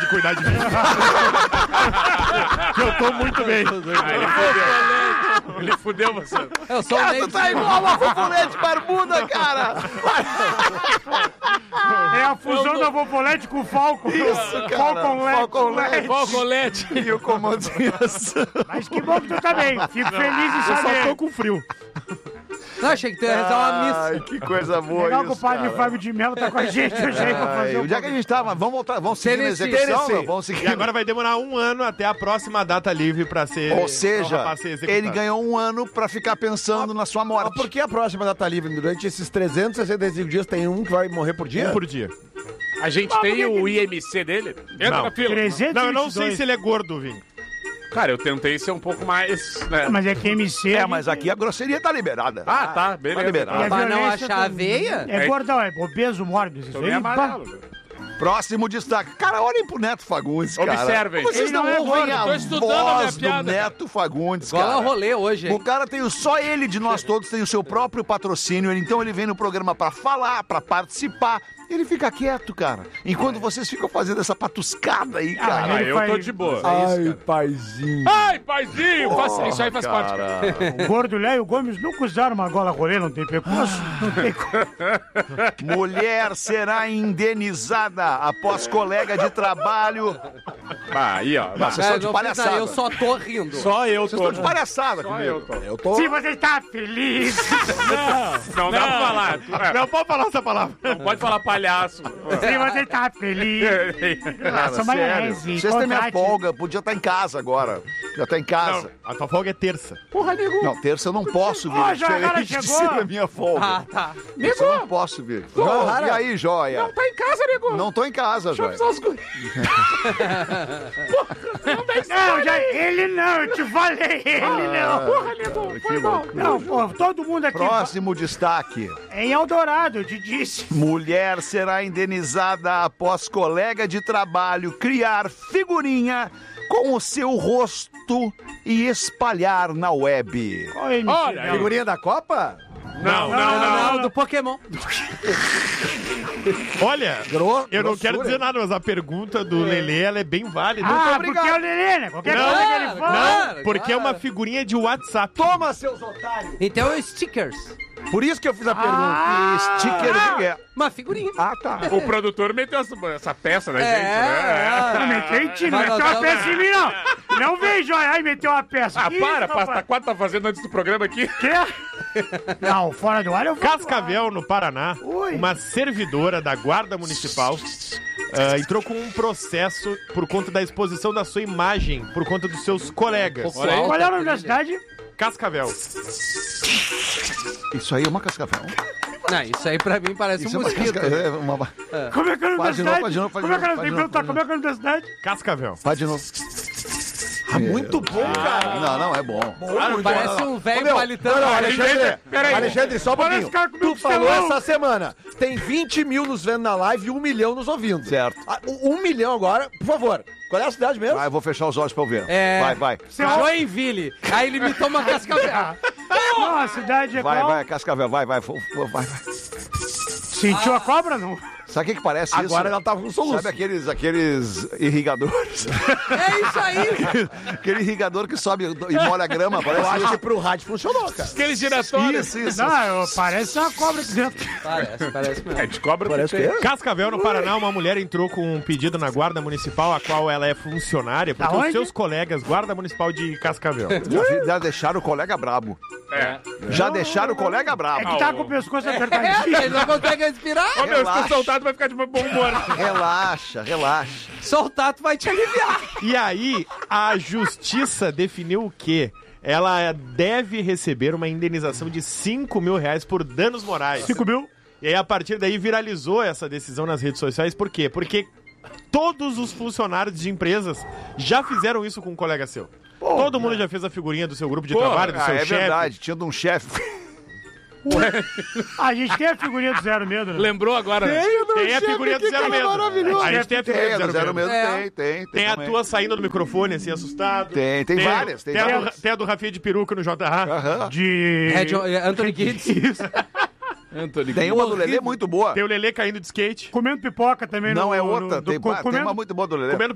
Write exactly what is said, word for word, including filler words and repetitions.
que cuidar de mim. Eu tô muito bem. Ah, ele fudeu. Ele fudeu você. Eu sou Cara, o tu tá igual uma fofolete barbuda, cara. É a fusão da Vovolete com o Falcon. Isso, cara. Falconlete. Falconlete. Falcolete. E o comando de ação. Mas que bom que tu tá bem. Fico feliz em Eu só saber. tô com frio. Não, achei que tu ia rezar uma missa. Ai, que coisa boa Legal que isso, o padre cara. Fábio de Mello tá com a gente hoje aí pra Ai, fazer onde é que a gente tava? Vamos voltar, vamos seguir na Tennessee. execução? Tennessee. Não? Vamos seguir. E agora vai demorar um ano até a próxima data livre pra ser... Ou seja, pra ser executado. ele ganhou um ano pra ficar pensando na sua Mas morte. por que a próxima data livre? Durante esses trezentos e sessenta e cinco dias tem um que vai morrer por dia? Um por dia. A gente tem o I M C dele? Entra Não. na fila. trezentos e vinte e dois. Não, eu não sei se ele é gordo, Vim. Cara, eu tentei ser um pouco mais... Né? Mas é que M C... É, mas aqui a grosseria tá liberada. Ah, tá. Beleza. Tá liberado. E a Pra não violência achar a também. veia? É gordão, é obeso mórbido. Isso Tô bem aí, pá. amarelo. Próximo destaque. Cara, olhem pro Neto Fagundes, cara. Observem. Vocês Ele não não é ouvem gordo, a tô estudando a minha voz do piada. Neto Fagundes, Qual é cara. o rolê hoje, O hein? cara tem o, só ele de nós todos tem o seu próprio patrocínio, ele- então ele vem no programa pra falar, pra participar. Ele fica quieto, cara. Enquanto vocês ficam fazendo essa patuscada aí, Ah, cara. Ah, ele eu faz- tô de boa. Ai, paizinho. Ai, paizinho! faz- Isso aí faz parte. O gordo Léo e o Gomes nunca usaram uma gola rolê, não tem percurso, não tem como. Mulher será indenizada após colega de trabalho. Ah, aí, ó. Vocês É, estão de não fiz palhaçada. nada, eu só tô rindo. Só eu Vocês tô. estão de palhaçada Só comigo. eu tô. Eu tô... Se você está feliz... Não dá pra falar. Não pode falar essa palavra. Não pode falar palhaço. Se você está feliz... Cara, Sou sério. maionese, Vocês têm minha contrate. folga, podia estar em casa agora. Já tá em casa. A tua folga é terça. Não, terça eu não posso vir. Ó, é já agora diferente de chegou. ser a minha folga. Ah, tá. Terça eu não posso vir. E aí, joia? Tá em casa, nego. Não tô em casa, joia. Só os guri. Não, já, ele não, eu te falei, ele não. Porra, nego. Foi mal. Não, pô, todo mundo aqui... Próximo destaque. É em Eldorado, eu te disse. Mulher será indenizada após colega de trabalho criar figurinha com o seu rosto e espalhar na web. Qual é a Olha aí. Figurinha da Copa? Não, não, Não, não. não, do Pokémon. Olha, Gro- eu não grossura. quero dizer nada, mas a pergunta do Lelê, ela é bem válida. Ah, porque é o Lelê, né? Qualquer Não, coisa que ele claro, fala... claro. Porque é uma figurinha de WhatsApp. Toma, seus otários! Então é stickers. Por isso que eu fiz a pergunta. Ah, E sticker o que é? Uma figurinha. Ah, tá. O produtor meteu essa, essa peça na É, gente, né? Não meteu em ti, não Vai meteu uma botar peça em mim, não. Não vejo, aí meteu uma peça. Ah, Que para, isso, pasta rapaz? quatro tá fazendo antes do programa aqui. Quê? Não, fora do ar eu vou. Cascavel, no Paraná, Ui. uma servidora da Guarda Municipal ah, entrou com um processo por conta da exposição da sua imagem, por conta dos seus colegas. Olha aí. Qual é o nome da cidade? Cascavel. Isso aí é uma cascavel. Não, isso aí pra mim parece Isso um é uma mosquito. cascavel. É uma... Como é que é o nome da Faz de novo, cidade? faz de novo, faz de Como é que é o novo, nome? faz de Tem que novo, perguntar como é que é o nome da cidade? Cascavel. Faz de novo. Ah, muito bom, cara. Não, não, é bom. Muito Parece bom. um velho Ô, meu, palitando. Não, não, Alexandre, Peraí. Alexandre, só um Parece pouquinho. cara comigo Tu falou pastelão. essa semana. Tem vinte mil nos vendo na live e um milhão nos ouvindo. Certo. Ah, o- Um milhão agora, por favor. Qual é a cidade mesmo? Vai, eu vou fechar os olhos pra eu ver. É. Vai, vai. Joinville. Aí ele me toma cascavel. Não, a cidade é Vai, qual? vai, cascavel, vai, vai. Vai, vai. Sentiu a cobra, não? Sabe o que que parece isso? Agora ela tava com soluço. Sabe aqueles, aqueles irrigadores? É isso aí. Aquele irrigador que sobe e molha a grama, parece Eu acho isso. que pro rádio funcionou, cara. Aquele giratório. Isso, isso. Não, eu- parece uma cobra aqui dentro. Parece, parece mesmo. É, de cobra Parece tem. que é. Cascavel, no Paraná, uma mulher entrou com um pedido na Guarda Municipal, a qual ela é funcionária, porque Da os onde? seus colegas, Guarda Municipal de Cascavel. Já, vi- já deixaram o colega brabo. É. Já deixaram o colega É brabo. que tá com o pescoço É, apertadinho. ele não consegue respirar. Ô, meu, se Relaxa. tu soltado vai ficar de bom humor. Relaxa, relaxa. Soltar, tu vai te aliviar. E aí, a justiça definiu o quê? Ela deve receber uma indenização de cinco mil reais por danos morais. cinco mil? E aí, a partir daí, viralizou essa decisão nas redes sociais. Por quê? Porque todos os funcionários de empresas já fizeram isso com um colega seu. Todo mundo já fez a figurinha do seu grupo de Pô, trabalho, do Ah, seu é chefe. verdade, tinha de um chefe. A gente tem a figurinha do zero medo, né? Lembrou agora, né? Tem a figurinha do zero medo. A gente tem a Tem, figurinha do do zero mesmo, É. tem, tem. Tem a também. tua saindo do microfone, assim, assustado. Tem, tem várias, tem Tem, a do, várias. tem a do Rafinha de peruca no J A. Aham. De... Red, Anthony Kids. Anthony. Tem uma do Lelê muito boa. Tem o Lelê caindo de skate. Comendo pipoca também Não no... é no- outra, do- tem, co- tem comendo, uma muito boa do Lelê. Comendo